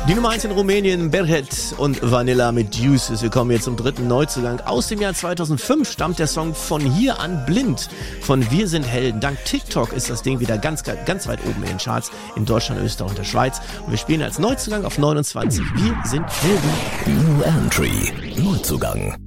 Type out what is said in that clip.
Die Nummer 1 in Rumänien, Berhet und Vanilla mit Juices. Wir kommen jetzt zum dritten Neuzugang. Aus dem Jahr 2005 stammt der Song Von hier an blind von Wir sind Helden. Dank TikTok ist das Ding wieder ganz weit oben in den Charts in Deutschland, Österreich und der Schweiz. Und wir spielen als Neuzugang auf 29. Wir sind Helden. New Entry. Neuzugang.